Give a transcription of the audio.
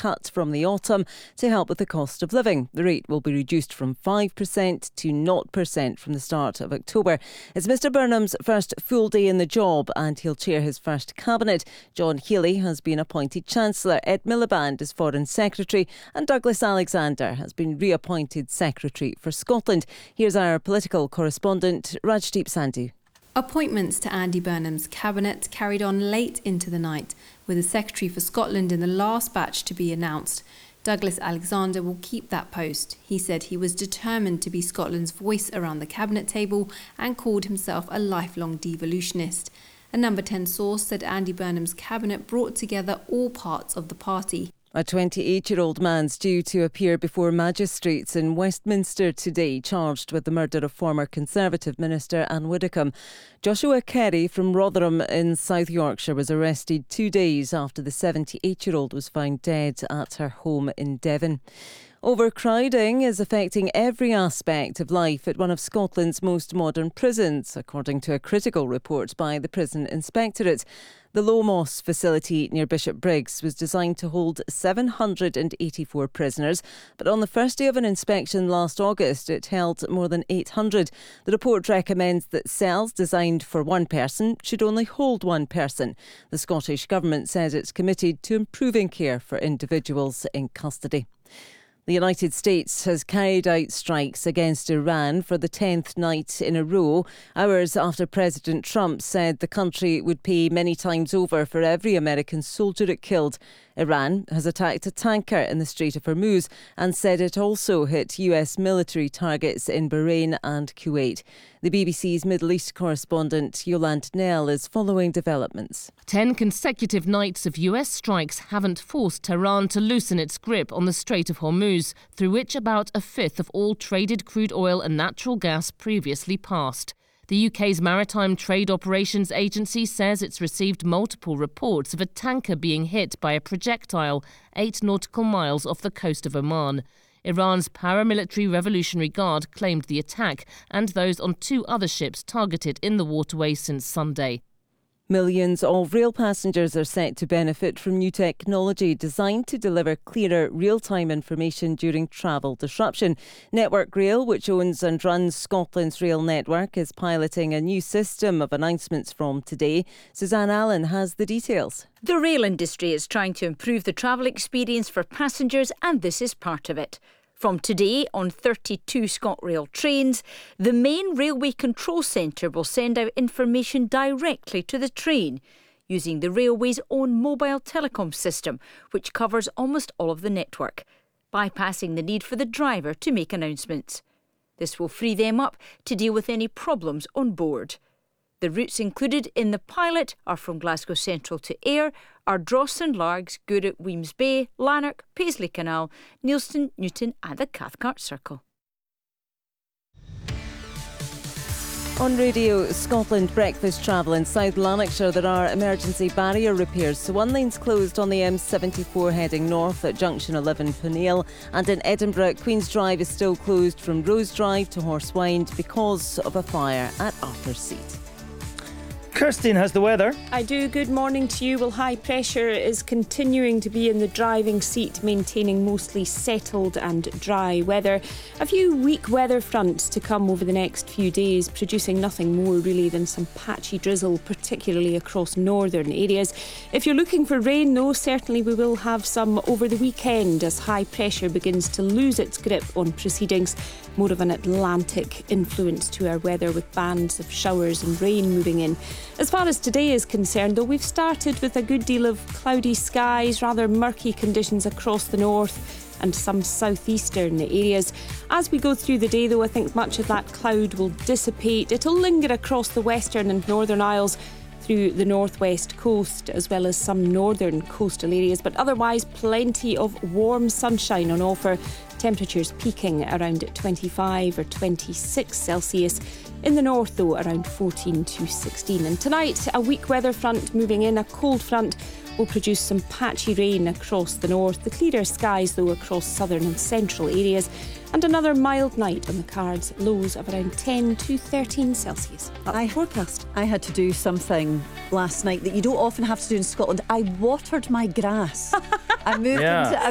cut from the autumn to help with the cost of living. The rate will be reduced from 5% to 0% from the start of October. It's Mr Burnham's first full day in the job and he'll chair his first cabinet. John Healey has been appointed Chancellor, Ed Miliband is Foreign Secretary and Douglas Alexander has been reappointed Secretary for Scotland. Here's our political correspondent Rajdeep Sandhu. Appointments to Andy Burnham's cabinet carried on late into the night, with the Secretary for Scotland in the last batch to be announced. Douglas Alexander will keep that post. He said he was determined to be Scotland's voice around the cabinet table and called himself a lifelong devolutionist. A Number 10 source said Andy Burnham's cabinet brought together all parts of the party. A 28-year-old man's due to appear before magistrates in Westminster today, charged with the murder of former Conservative Minister Anne Widdecombe. Joshua Carey from Rotherham in South Yorkshire was arrested 2 days after the 78-year-old was found dead at her home in Devon. Overcrowding is affecting every aspect of life at one of Scotland's most modern prisons, according to a critical report by the Prison Inspectorate. The Low Moss facility near Bishopbriggs was designed to hold 784 prisoners, but on the first day of an inspection last August, it held more than 800. The report recommends that cells designed for one person should only hold one person. The Scottish Government says it's committed to improving care for individuals in custody. The United States has carried out strikes against Iran for the 10th night in a row, hours after President Trump said the country would pay many times over for every American soldier it killed. Iran has attacked a tanker in the Strait of Hormuz and said it also hit US military targets in Bahrain and Kuwait. The BBC's Middle East correspondent Yolande Knell is following developments. 10 consecutive nights of US strikes haven't forced Tehran to loosen its grip on the Strait of Hormuz, through which about a fifth of all traded crude oil and natural gas previously passed. The UK's Maritime Trade Operations Agency says it's received multiple reports of a tanker being hit by a projectile 8 nautical miles off the coast of Oman. Iran's paramilitary Revolutionary Guard claimed the attack and those on 2 other ships targeted in the waterway since Sunday. Millions of rail passengers are set to benefit from new technology designed to deliver clearer real-time information during travel disruption. Network Rail, which owns and runs Scotland's rail network, is piloting a new system of announcements from today. Suzanne Allen has the details. The rail industry is trying to improve the travel experience for passengers, and this is part of it. From today, on 32 ScotRail trains, the main railway control centre will send out information directly to the train, using the railway's own mobile telecom system, which covers almost all of the network, bypassing the need for the driver to make announcements. This will free them up to deal with any problems on board. The routes included in the pilot are from Glasgow Central to Ayr, Ardross and Largs, Gourock, Wemyss Bay, Lanark, Paisley Canal, Neilston, Newton and the Cathcart Circle. On Radio Scotland Breakfast Travel in South Lanarkshire, there are emergency barrier repairs. So one lane's closed on the M74 heading north at Junction 11 Penale, and in Edinburgh, Queen's Drive is still closed from Rose Drive to Horsewind because of a fire at Arthur's Seat. Kirstine has the weather. I do. Good morning to you. Well, high pressure is continuing to be in the driving seat, maintaining mostly settled and dry weather. A few weak weather fronts to come over the next few days, producing nothing more really than some patchy drizzle, particularly across northern areas. If you're looking for rain, though, certainly we will have some over the weekend as high pressure begins to lose its grip on proceedings. More of an Atlantic influence to our weather, with bands of showers and rain moving in. As far as today is concerned, though, we've started with a good deal of cloudy skies, rather murky conditions across the north and some southeastern areas. As we go through the day, though, I think much of that cloud will dissipate. It'll linger across the western and northern Isles through the northwest coast, as well as some northern coastal areas, but otherwise plenty of warm sunshine on offer. Temperatures peaking around 25 or 26 Celsius. In the north, though, around 14 to 16. And tonight, a weak weather front moving in. A cold front will produce some patchy rain across the north. The clearer skies, though, across southern and central areas. And another mild night on the cards. Lows of around 10 to 13 Celsius. Forecast. I had to do something last night that you don't often have to do in Scotland. I watered my grass. I moved